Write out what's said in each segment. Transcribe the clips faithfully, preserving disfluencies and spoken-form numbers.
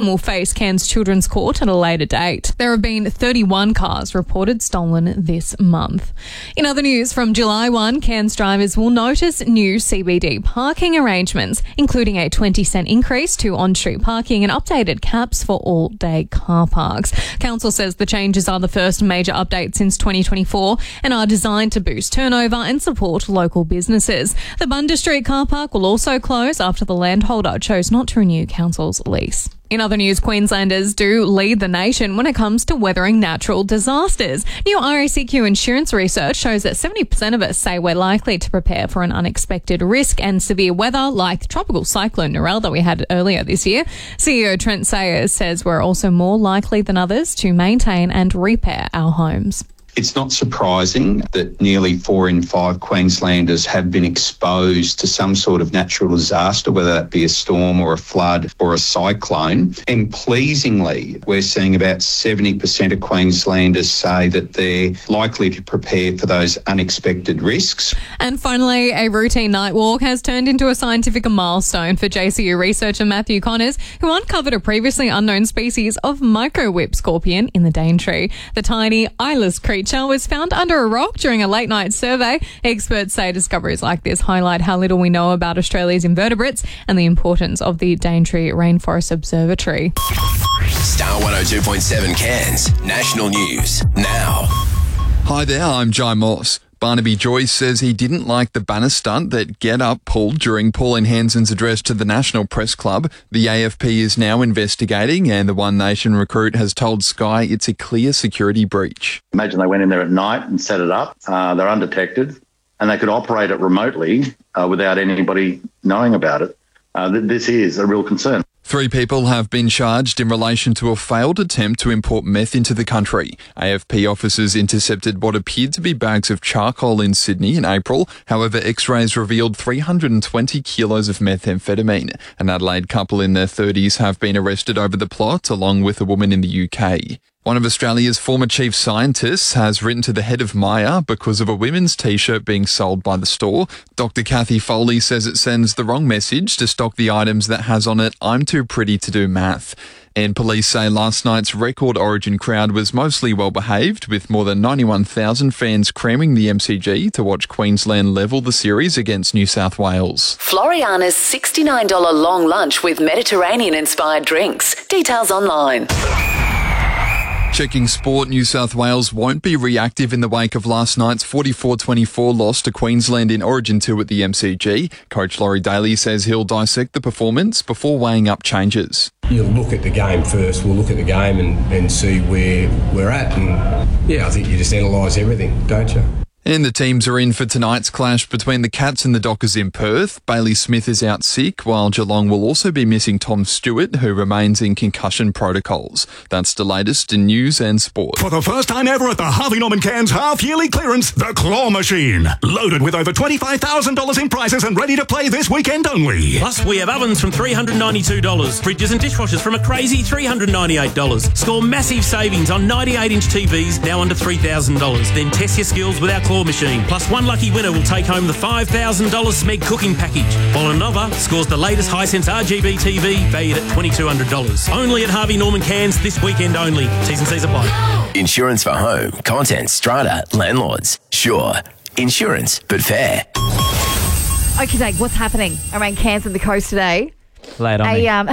will face Cairns Children's Court at a later date. There have been thirty-one cars reported stolen this month. In other news, from July first, Cairns drivers will notice new C B D parking arrangements, including a twenty cent increase to on-street parking and updated caps for all-day car parks. Council says the changes are the first major update since twenty twenty-four and are designed to boost turnover and support local businesses. The Bundah Street car park will also close after the landholder chose not to renew council's lease. In other news, Queenslanders do lead the nation when it comes to weathering natural disasters. New R A C Q insurance research shows that seventy percent of us say we're likely to prepare for an unexpected risk and severe weather like Tropical Cyclone Narelle that we had earlier this year. C E O Trent Sayers says we're also more likely than others to maintain and repair our homes. It's not surprising that nearly four in five Queenslanders have been exposed to some sort of natural disaster, whether that be a storm or a flood or a cyclone. And pleasingly, we're seeing about seventy percent of Queenslanders say that they're likely to prepare for those unexpected risks. And finally, a routine night walk has turned into a scientific milestone for J C U researcher Matthew Connors, who uncovered a previously unknown species of microwhip scorpion in the Daintree. The tiny eyeless creature was found under a rock during a late night survey. Experts say discoveries like this highlight how little we know about Australia's invertebrates and the importance of the Daintree Rainforest Observatory. Star one oh two point seven Cairns National News now. Hi there, I'm Jai Moss. Barnaby Joyce says he didn't like the banner stunt that Get Up pulled during Pauline Hanson's address to the National Press Club. The A F P is now investigating, and the One Nation recruit has told Sky it's a clear security breach. Imagine they went in there at night and set it up. Uh, they're undetected, and they could operate it remotely uh, without anybody knowing about it. Uh, th- this is a real concern. Three people have been charged in relation to a failed attempt to import meth into the country. A F P officers intercepted what appeared to be bags of charcoal in Sydney in April. However, X-rays revealed three hundred twenty kilos of methamphetamine. An Adelaide couple in their thirties have been arrested over the plot, along with a woman in the U K. One of Australia's former chief scientists has written to the head of Myer because of a women's T-shirt being sold by the store. Doctor Kathy Foley says it sends the wrong message to stock the items that has on it, "I'm too pretty to do math." And police say last night's record Origin crowd was mostly well behaved, with more than ninety-one thousand fans cramming the M C G to watch Queensland level the series against New South Wales. Floriana's sixty-nine dollars long lunch with Mediterranean-inspired drinks. Details online. Checking sport, New South Wales won't be reactive in the wake of last night's forty-four twenty-four loss to Queensland in Origin two at the M C G. Coach Laurie Daly says he'll dissect the performance before weighing up changes. You look at the game first. We'll look at the game and, and see where we're at. And yeah, I think you just analyse everything, don't you? And the teams are in for tonight's clash between the Cats and the Dockers in Perth. Bailey Smith is out sick, while Geelong will also be missing Tom Stewart, who remains in concussion protocols. That's the latest in news and sport. For the first time ever at the Harvey Norman Cairns half-yearly clearance, the Claw Machine. Loaded with over twenty-five thousand dollars in prizes and ready to play this weekend only. Plus, we have ovens from three hundred ninety-two dollars, fridges and dishwashers from a crazy three hundred ninety-eight dollars. Score massive savings on ninety-eight inch T Vs, now under three thousand dollars. Then test your skills with our Claw Machine. Plus, one lucky winner will take home the five thousand dollars Smeg cooking package, while another scores the latest Hisense R G B T V valued at twenty-two hundred dollars. Only at Harvey Norman Cairns this weekend only. T's and C's apply. Insurance for home, content, strata, landlords. Sure. Insurance, but fair. Okay, Dave, what's happening around Cairns and the coast today? Lay it on a, me. Um,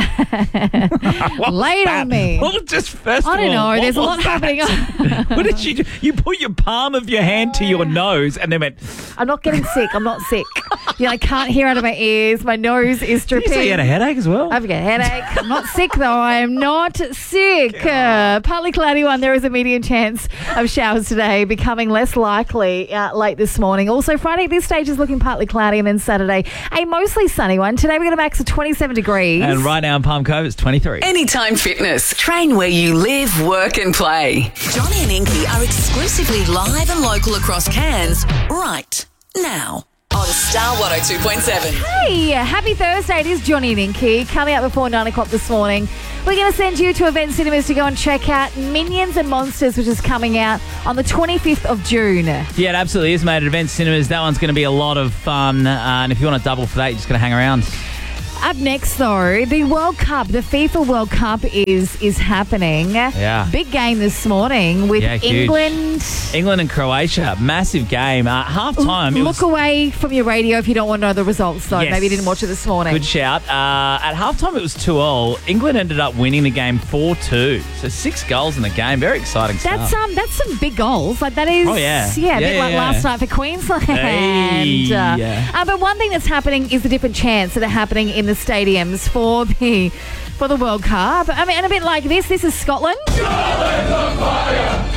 lay it on me. Well, just first I don't of all, know. what There's a lot was that? happening. What did you do? You put your palm of your hand to your nose and then went... I'm not getting sick. I'm not sick. You know, I can't hear out of my ears. My nose is dripping. Did you say you had a headache as well? I've got a headache. I'm not sick, though. I am not sick. Uh, partly cloudy one. There is a medium chance of showers today, becoming less likely uh, late this morning. Also, Friday at this stage is looking partly cloudy, and then Saturday, a mostly sunny one. Today, we're going to max of twenty-seven degrees. And right now in Palm Cove, it's twenty-three. Anytime Fitness. Train where you live, work and play. Johnny and Inky are exclusively live and local across Cairns right now on Star one oh two point seven. Hey, happy Thursday. It is Johnny and Inky. Coming up before nine o'clock this morning, we're going to send you to Event Cinemas to go and check out Minions and Monsters, which is coming out on the twenty-fifth of June. Yeah, it absolutely is, mate. At Event Cinemas, that one's going to be a lot of fun. Uh, and if you want to double for that, you're just going to hang around. Up next, though, the World Cup, the FIFA World Cup is is happening. Yeah. Big game this morning with Yeah, huge. England. England and Croatia, massive game. Uh, half time. Look away from your radio if you don't want to know the results, though. Yes. Maybe you didn't watch it this morning. Good shout. Uh, at halftime, it was two all. England ended up winning the game four two. So six goals in the game. Very exciting That's stuff. um, that's some big goals. Like that is, Oh, yeah. yeah, a Yeah, bit yeah, like yeah. last night for Queensland. Hey, uh, yeah. uh, but one thing that's happening is the different chants that are happening in the stadiums for the for the World Cup. I mean, and a bit like this. This is Scotland. Scotland's on fire.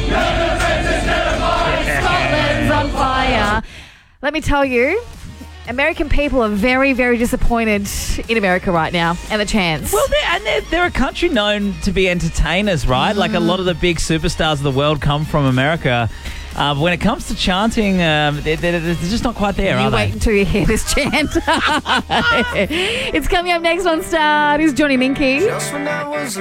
Scotland's on fire. Let me tell you, American people are very, very disappointed in America right now and the chants. Well, they're, and they're, they're a country known to be entertainers, right? Like a lot of the big superstars of the world come from America. Uh, but when it comes to chanting, um, they're, they're, they're just not quite there, You are wait they? until you hear this chant. It's coming up next on Star. This is Johnny Minky.